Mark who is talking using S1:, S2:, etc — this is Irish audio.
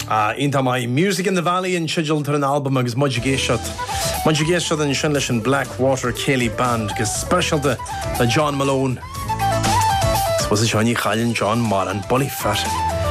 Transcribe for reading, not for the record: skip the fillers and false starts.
S1: Inta mai Music in the Valley in Chidgel tar an album agus Mudgegéisiad an sin leis an Blackwater Céilí Band gus specialta le John Malone. Was is Johnny Challen John Maran Bollyfat.